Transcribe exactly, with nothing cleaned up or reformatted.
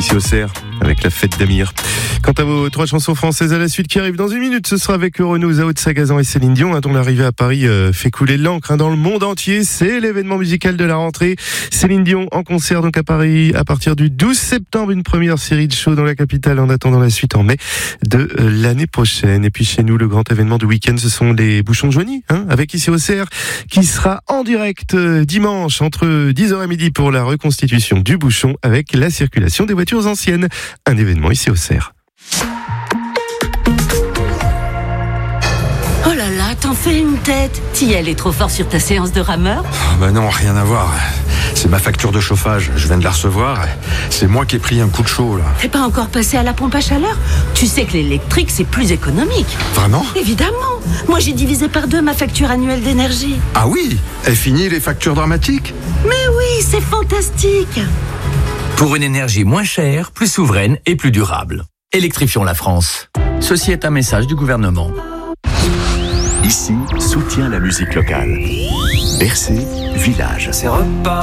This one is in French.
ici au Cerf, avec la fête d'Amir. Quant à vos trois chansons françaises à la suite qui arrivent dans une minute, ce sera avec Renaud, Zao de Sagazan et Céline Dion, hein, dont l'arrivée à Paris euh, fait couler l'encre hein, dans le monde entier. C'est l'événement musical de la rentrée. Céline Dion en concert donc à Paris à partir du douze septembre, une première série de shows dans la capitale en attendant la suite en mai de euh, l'année prochaine. Et puis chez nous, le grand événement du week-end, ce sont les Bouchons de Joigny, hein, avec ici au Cerf, qui sera en direct euh, dimanche entre dix heures et midi pour la reconstitution du bouchon avec la circulation des voitures anciennes. Un événement ici au Cerf. Oh là là, t'en fais une tête. Tiel est trop fort sur ta séance de rameur. Oh bah non, rien à voir. C'est ma facture de chauffage, je viens de la recevoir. C'est moi qui ai pris un coup de chaud là. T'es pas encore passé à la pompe à chaleur? Tu sais que l'électrique c'est plus économique. Vraiment? Évidemment. Moi j'ai divisé par deux ma facture annuelle d'énergie. Ah oui? Est fini les factures dramatiques? Mais oui, c'est fantastique. Pour une énergie moins chère, plus souveraine et plus durable. Électrifions la France. Ceci est un message du gouvernement. Ici, soutient la musique locale. Bercé, village. C'est repas.